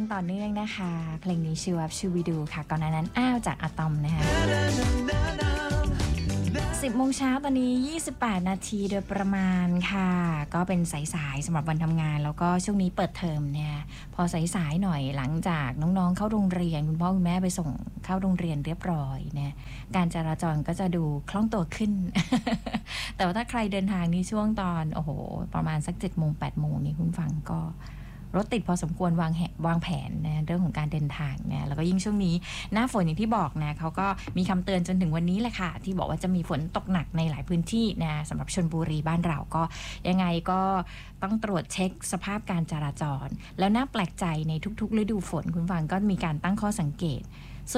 ต่อเนื่องนะคะเพลงนี้ชื่อว่าชูวิดูค่ะก่อนหน้านั้นอ้าวจากอะตอมนะคะ10 โมงเช้าตอนนี้28 นาทีโดยประมาณค่ะก็เป็นสายๆสำหรับวันทำงานแล้วก็ช่วงนี้เปิดเทอมเนี่ยพอสายๆหน่อยหลังจากน้องๆเข้าโรงเรียนคุณพ่อคุณแม่ไปส่งเข้าโรงเรียนเรียบร้อยเนี่ยการจราจรก็จะดูคล่องตัวขึ้น แต่ว่าถ้าใครเดินทางนี่ช่วงตอนโอ้โหประมาณสัก7 โมง 8 โมงนี่คุณฟังก็รถติดพอสมควรวางแผนนะเรื่องของการเดินทางนะแล้วก็ยิ่งช่วงนี้หน้าฝนอย่างที่บอกนะเขาก็มีคำเตือนจนถึงวันนี้แหละค่ะที่บอกว่าจะมีฝนตกหนักในหลายพื้นที่นะสำหรับชลบุรีบ้านเราก็ยังไงก็ต้องตรวจเช็คสภาพการจราจรแล้วน่าแปลกใจในทุกๆฤดูฝนคุณฟังก็มีการตั้งข้อสังเกต